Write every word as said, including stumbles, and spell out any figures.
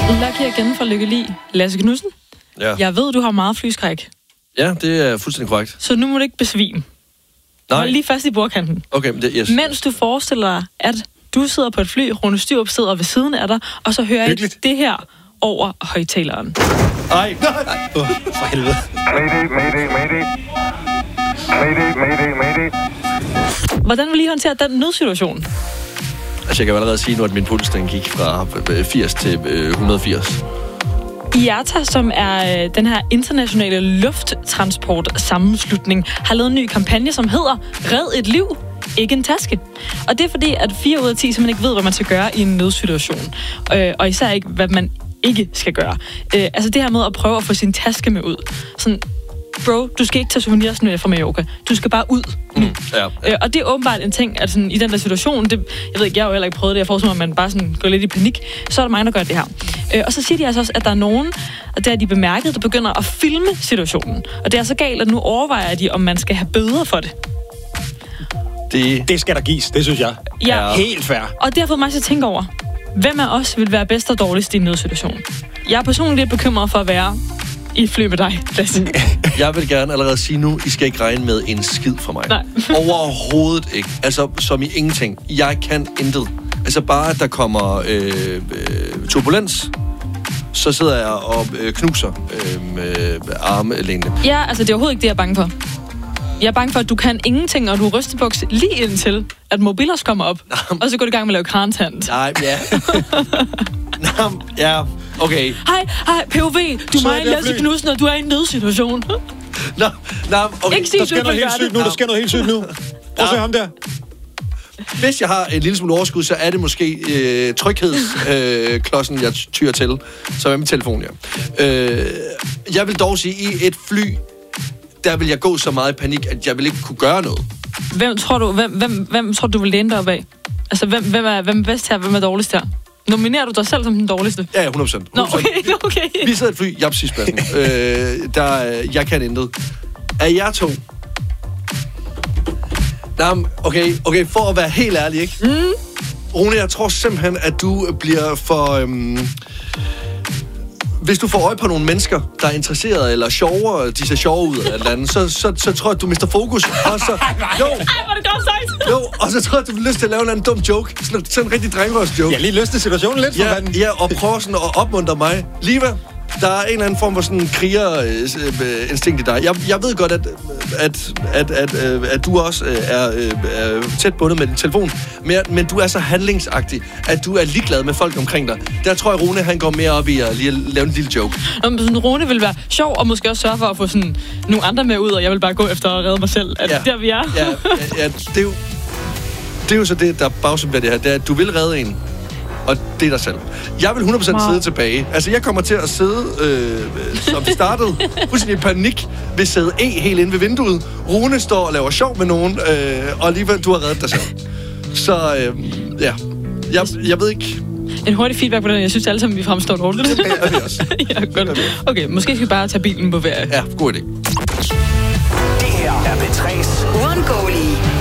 Lucky igen fra Lykkelig. Lasse Knudsen. Ja. Jeg ved, du har meget flyskræk. Ja, det er fuldstændig korrekt. Så nu må du ikke besvime. Nej. Hold lige fast i bordkanten. Okay, men det, yes. Mens du forestiller dig, at du sidder på et fly, Rune Styrup sidder ved siden af dig, og så hører Hyggeligt. I det her over højtaleren. Ej, nej. Oh, for helvede. Mayday, mayday, mayday. Mayday, mayday, mayday. Hvordan vil I håndtere den nødsituation? Altså, jeg kan jo allerede sige nu, at min puls, den gik fra firs til et hundrede og firs. I A T A, som er øh, den her internationale lufttransport-sammenslutning, har lavet en ny kampagne, som hedder Red et liv, ikke en taske. Og det er fordi, at fire ud af ti simpelthen ikke ved, hvad man skal gøre i en nødsituation. Øh, og især ikke, hvad man ikke skal gøre. Øh, altså det her med at prøve at få sin taske med ud. Sådan, bro, du skal ikke tage souvenirs med fra Mallorca. Du skal bare ud nu. Mm, ja, ja. Øh, og det er åbenbart en ting, at sådan, i den der situation, det, jeg ved ikke, jeg har jo heller ikke prøvet det, jeg forestiller mig, at man bare sådan går lidt i panik, så er der mange, der gør det her. Øh, og så siger de altså også, at der er nogen, og det er de bemærket, der begynder at filme situationen. Og det er så galt, at nu overvejer de, om man skal have bøder for det. Det, Det skal der gives, det synes jeg. Ja. Helt fair. Og det har fået mig til at tænke over, hvem af os vil være bedst og dårligst i en nødsituation? Jeg er personligt lidt bekymret for at være i et fly med dig, Lasse. jeg vil gerne allerede sige nu, I skal ikke regne med en skid fra mig. Nej. Overhovedet ikke. Altså, som i ingenting. Jeg kan intet. Altså, bare at der kommer øh, øh, turbulens, så sidder jeg og øh, knuser øh, med armlængde. Ja, altså det er overhovedet ikke det, jeg er bange for. Jeg er bange for, at du kan ingenting, og du ryster buks lige indtil, at mobilers kommer op, og så går du i gang med at lave krantand. Nej, ja. Nå, ja, okay. Hej, hej, P O V, du er Så er mig, det Lasse fly. Knudsen, og du er i en nødsituation. Nå, nå, okay. Ikke sig, Der du sker ikke noget vil helt gøre sygt nu, det. der sker noget helt sygt nu. Prøv at se ham der. Hvis jeg har en lille smule overskud, så er det måske øh, tryghedsklodsen, øh, jeg tyrer til. Så er min telefon, ja. Øh, jeg vil dog sige, i et fly, der vil jeg gå så meget i panik, at jeg vil ikke kunne gøre noget. Hvem tror du, hvem, hvem, hvem tror du vil læne dig op af? Altså, hvem, hvem, er, hvem er bedst her, hvem er dårligst her? Nominerer du dig selv som den dårligste? Ja, hundrede procent. Nå, okay, okay. Vi sidder i et fly, japsispladsen. øh, der, jeg kan intet. Er jer to? Nå, okay, okay, for at være helt ærlig, ikke? Mm. Rune, jeg tror simpelthen, at du bliver for... Øhm, hvis du får øje på nogle mennesker, der er interesserede eller sjovere, de ser sjove ud af et eller andet, så, så, så tror jeg, at du mister fokus. Og så, jo, Ej, hvor er det godt sagt. jo, og så tror jeg, at du får lyst til at lave en eller anden dum joke. Sådan, sådan en rigtig drengerøvs-joke. Jeg har lige løsnet situationen lidt, for Ja, fanden. ja, og prøver sådan at opmuntre mig. Liva, der er en eller anden form for sådan krigerinstinkt i dig. Jeg, jeg ved godt, at, at, at, at, at, at du også er, er tæt bundet med din telefon, men, men du er så handlingsagtig, at du er ligeglad med folk omkring dig. Der tror jeg, Rune, han går mere op i at lige lave en lille joke. Om sådan Rune vil være sjov, og måske også sørge for at få sådan nogle andre med ud, og jeg vil bare gå efter at redde mig selv. At Ja. der vi er. Ja, ja, ja, det er jo, det er jo så det, der bagsummer det her. Det er, at du vil redde en. Og det er dig selv. Jeg vil hundrede procent Wow. sidde tilbage. Altså, jeg kommer til at sidde, øh, som det startede, fuldstændig i panik, ved sæde E helt inde ved vinduet. Rune står og laver sjov med nogen, øh, og alligevel, du har reddet dig selv. Så, øh, ja. Jeg, jeg ved ikke... En hurtig feedback på den. Jeg synes alle sammen, vi fremstår dårligt. Det er vi også. Ja, godt. Okay, måske skal vi bare tage bilen på ferie. Ja, god idé.